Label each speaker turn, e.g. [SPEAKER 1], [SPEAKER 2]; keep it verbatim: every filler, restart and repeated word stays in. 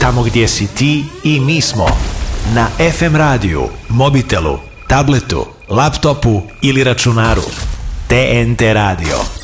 [SPEAKER 1] Tamo gdje si ti i mi smo. Na ef em radiju, mobitelu, tabletu, laptopu ili računaru. T N T radio.